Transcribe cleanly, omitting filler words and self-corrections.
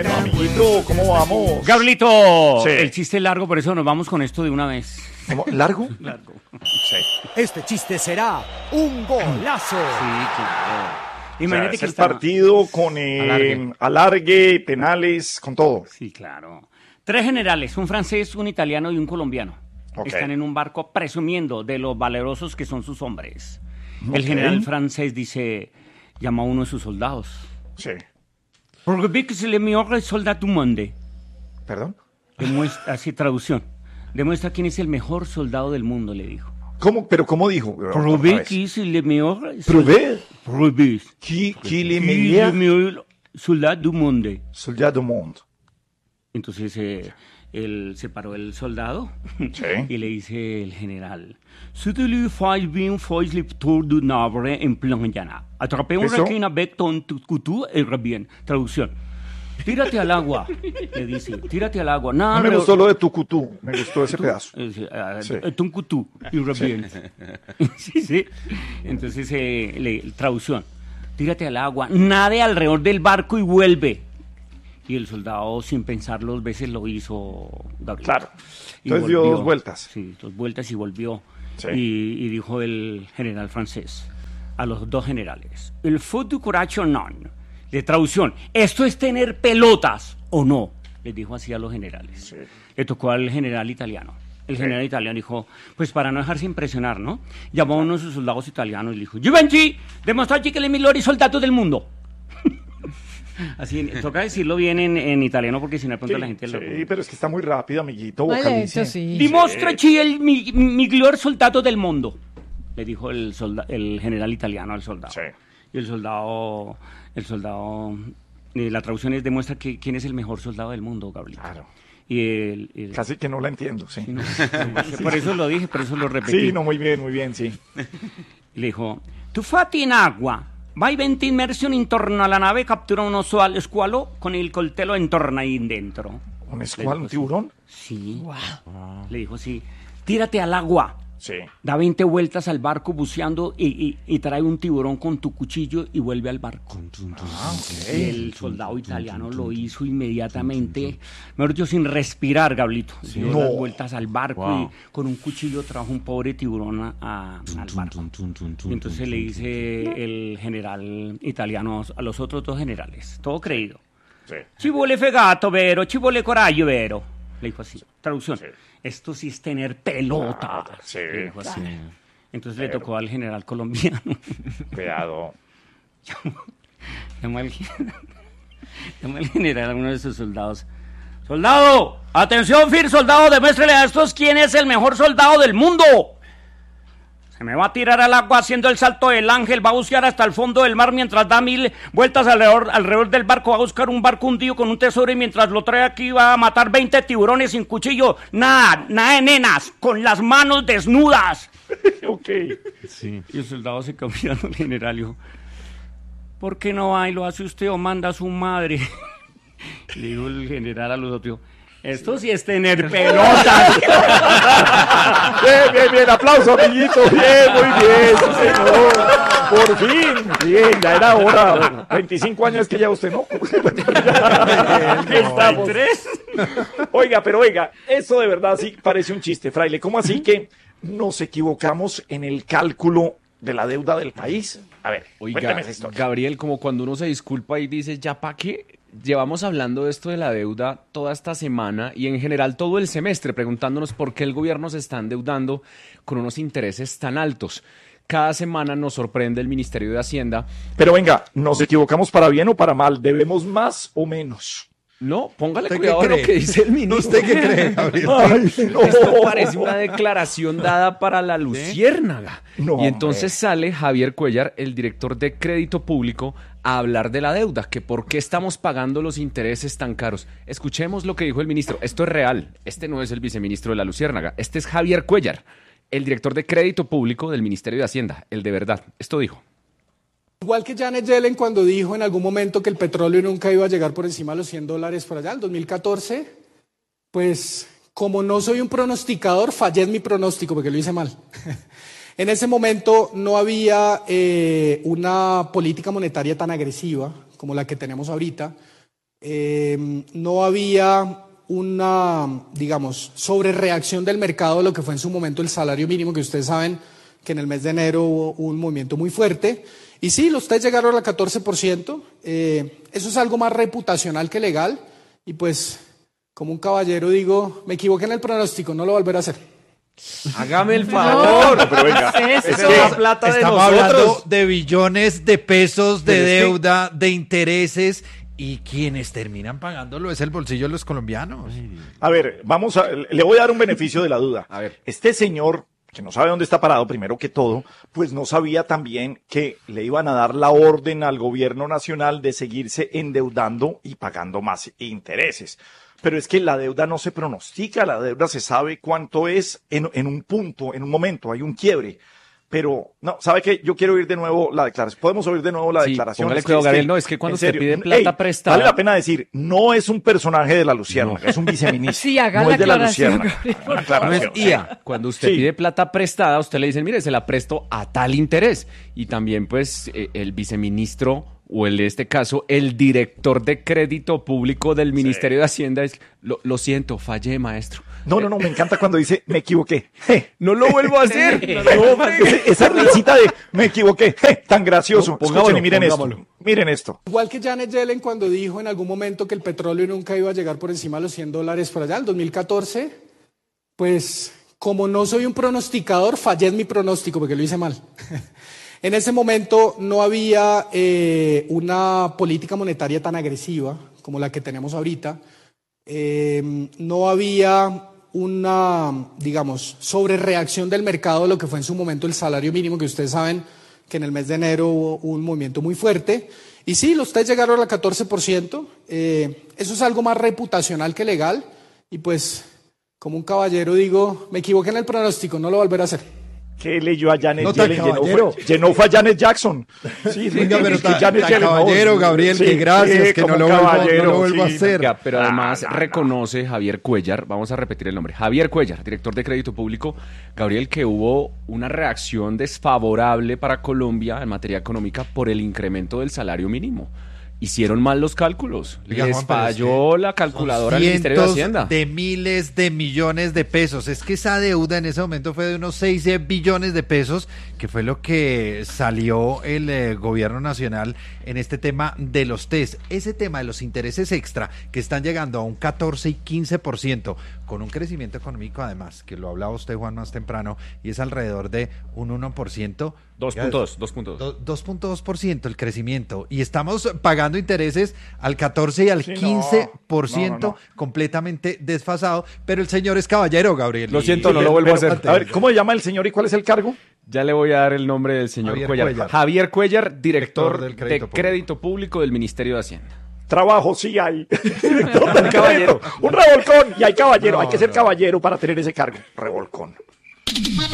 Amiguito, ¿cómo vamos? Gabrielito, Sí. el chiste es largo, por eso nos vamos con esto de una vez. ¿Cómo? ¿Largo? Largo. Sí. Este chiste será un golazo. Sí, claro. O sea, Imagínate es que el está... partido con alargue, penales, con todo. Sí, claro. 3 generales, un francés, un italiano y un colombiano. Ok. Están en un barco presumiendo de lo valerosos que son sus hombres. Ok. El general francés dice, llama a uno de sus soldados. Sí. Porque vi que se le mejor soldado du monde. ¿Perdón? Demuestra, así traducción. Demuestra quién es el mejor soldado del mundo, le dijo. ¿Cómo? ¿Pero cómo dijo? Prouvé que es el mejor... Prouvé? Prouvé. Qui le Le meilleur mejor soldado du monde. soldat du monde. Entonces él se paró el soldado Sí. y le dice el general: "Si tu lui fais bien, fais le tour du Navarre en plan llana. Atrapé un ¿Eso? requin avec ton couteau et bien." Traducción: tírate al agua, le dice, tírate al agua. No me gustó lo de Tucutú, me gustó ese pedazo. Sí. Ton couteau y bien. Sí, sí. Entonces, traducción: tírate al agua, nade alrededor del barco y vuelve. Y el soldado, sin pensarlo 2 veces, lo hizo, Gabriel. Claro. Y Entonces dio volvió. 2 vueltas. Sí, 2 vueltas y volvió. Sí. Y dijo el general francés a los 2 generales: el faut du courage o non. De traducción: esto es tener pelotas o no. Les dijo así a los generales. Sí. Le tocó al general italiano. El general italiano dijo, pues para no dejarse impresionar, ¿no? Llamó a uno de sus soldados italianos y le dijo: Givenchy, demostrarci que el mejor soldado del mundo. Así, toca decirlo bien en italiano porque si no de pronto la gente... Sí, pero es que está muy rápido, amiguito. Vale, vocalice. eso sí. Dimostraci el miglior soldado del mundo, le dijo el general italiano al soldado. Sí. Y el soldado, la traducción es: demuestra quién es el mejor soldado del mundo, Gabriel. Claro. Y Casi que no la entiendo, sí. no, por eso lo dije, por eso lo repetí. Sí, no, muy bien, sí. Y le dijo: tuffati in agua, vai 20 immersioni intorno alla nave, captura uno squalo con el coltello intorno ahí dentro. ¿Un escual, un tiburón? Sí. Le dijo: sí, tírate al agua. Sí. Da 20 vueltas al barco buceando y trae un tiburón con tu cuchillo y vuelve al barco. Y el soldado italiano lo hizo inmediatamente, mejor dicho, sin respirar, Gablito. Dio No. las vueltas al barco y con un cuchillo trajo un pobre tiburón al barco. Y entonces le dice el general italiano a los otros 2 generales, todo creído: Sí. ci vuole fegato, vero, ci vuole coraggio, vero. Le dijo así. Traducción: Sí. esto sí es tener pelota. Sí. Le dijo así. Entonces le tocó al general colombiano. Cuidado. Llama al general a uno de sus soldados: ¡soldado! ¡Atención, Fir, soldado! ¡Demuéstrele a estos quién es el mejor soldado del mundo! Se me va a tirar al agua haciendo el salto del ángel, va a bucear hasta el fondo del mar mientras da 1000 vueltas alrededor del barco, va a buscar un barco hundido con un tesoro y mientras lo trae aquí va a matar 20 tiburones sin cuchillo. Nada de nenas, con las manos desnudas. Ok. Sí. Y el soldado se quedó mirando al general y dijo: ¿por qué no va y lo hace usted o manda a su madre? Le dijo el general a los otros: esto sí es tener pelotas. Bien, aplauso, amiguito. Bien, muy bien, sí, señor. Por fin. Bien, ya era hora. 25 años que ya usted no. Estamos. 33. Oiga, eso de verdad sí parece un chiste, fraile. ¿Cómo así que nos equivocamos en el cálculo de la deuda del país? A ver, Oiga, cuéntame esa historia. Gabriel, como cuando uno se disculpa y dice, ¿ya pa' qué? Llevamos hablando de esto de la deuda toda esta semana y en general todo el semestre, preguntándonos por qué el gobierno se está endeudando con unos intereses tan altos. Cada semana nos sorprende el Ministerio de Hacienda. Pero venga, ¿nos equivocamos para bien o para mal? ¿Debemos más o menos? No, póngale ¿Usted cuidado qué a lo cree? que dice el ministro. ¿Usted qué cree, Gabriel? Ay, no. Esto parece una declaración dada para la luciérnaga. No, y entonces hombre. sale Javier Cuellar, el director de Crédito Público, a hablar de la deuda, que por qué estamos pagando los intereses tan caros. Escuchemos lo que dijo el ministro. Esto es real. Este no es el viceministro de la luciérnaga. Este es Javier Cuellar, el director de Crédito Público del Ministerio de Hacienda, el de verdad. Esto dijo. Igual que Janet Yellen cuando dijo en algún momento que el petróleo nunca iba a llegar por encima de los $100 por allá, en 2014, pues como no soy un pronosticador, fallé en mi pronóstico porque lo hice mal. En ese momento no había una política monetaria tan agresiva como la que tenemos ahorita, no había una, digamos, sobrereacción del mercado de lo que fue en su momento el salario mínimo, que ustedes saben que en el mes de enero hubo un movimiento muy fuerte. Y sí, los test llegaron al 14%. Eso es algo más reputacional que legal. Y pues, como un caballero digo, me equivoqué en el pronóstico, no lo volveré a hacer. Hágame el favor. No, pero venga, ¿Qué es es eso? que- la plata de Estamos nosotros. hablando de billones de pesos de Pero es que- deuda, de intereses, y quienes terminan pagándolo es el bolsillo de los colombianos. A ver, le voy a dar un beneficio de la duda. A ver. Este señor, que no sabe dónde está parado, primero que todo, pues no sabía también que le iban a dar la orden al gobierno nacional de seguirse endeudando y pagando más intereses. Pero es que la deuda no se pronostica, la deuda se sabe cuánto es en un punto, en un momento, hay un quiebre. Pero, no, ¿sabe qué? Yo quiero oír de nuevo la declaración. ¿Podemos oír de nuevo la Sí, declaración? póngale Es que- cuidado, es que- Gabriel. No, es que cuando en usted serio, pide plata prestada- Vale la pena decir, no es un personaje de la Luciérnaga, es un viceministro. Sí, haga no la es de la aclaración, Luciérnaga. Gabriel, por La aclaración, No es IA. Cuando usted Sí. pide plata prestada, usted le dice, mire, se la presto a tal interés. Y también, pues, el viceministro, o en este caso, el director de crédito público del Ministerio de Hacienda, es, lo siento, fallé, maestro. No, me encanta cuando dice, me equivoqué. No lo vuelvo a hacer. Esa risita de, me equivoqué, tan gracioso. No, pongámoslo, Escuchen y miren pongámoslo. esto. Miren esto. Igual que Janet Yellen cuando dijo en algún momento que el petróleo nunca iba a llegar por encima de los $100 por allá, en 2014, pues como no soy un pronosticador, fallé en mi pronóstico porque lo hice mal. En ese momento no había una política monetaria tan agresiva como la que tenemos ahorita. No había una, digamos, sobrereacción del mercado de lo que fue en su momento el salario mínimo, que ustedes saben que en el mes de enero hubo un movimiento muy fuerte. Y sí, los test llegaron al 14%. Eso es algo más reputacional que legal. Y pues, como un caballero digo, me equivoqué en el pronóstico, no lo volveré a hacer. ¿Qué leyó a Janet No tan Yellen? caballero. Llenó fue a Janet Jackson. Sí, Venga, pero es que tan Janet Yellen, no, caballero, Gabriel, que gracias, que como no lo un vuelvo caballero, a sí. hacer. Oiga, pero además No. reconoce Javier Cuellar, vamos a repetir el nombre, Javier Cuellar, director de Crédito Público, Gabriel, que hubo una reacción desfavorable para Colombia en materia económica por el incremento del salario mínimo. Hicieron mal los cálculos, Oiga, les Juan, pero es falló la Son calculadora del Ministerio de cientos Hacienda. de miles de millones de pesos. Es que esa deuda en ese momento fue de unos 6 billones de pesos, que fue lo que salió el gobierno nacional en este tema de los test. Ese tema de los intereses extra, que están llegando a un 14 y 15%, con un crecimiento económico además, que lo hablaba usted, Juan, más temprano, y es alrededor de un 1%. 2.2. 2.2% el crecimiento, y estamos pagando intereses al 14 y al Sí, no. 15%, No. completamente desfasado, pero el señor es caballero, Gabriel. Lo y- siento, no lo vuelvo a hacer. A ver, ¿cómo se llama el señor y cuál es el cargo? Ya le voy a dar el nombre del señor Javier Cuellar. Cuellar. Javier Cuellar, director Director del de Crédito Crédito Público del Ministerio de Hacienda. Trabajo sí hay. Director del caballero. Un revolcón. Y hay caballero. No, hay que ser no. caballero para tener ese cargo. Revolcón.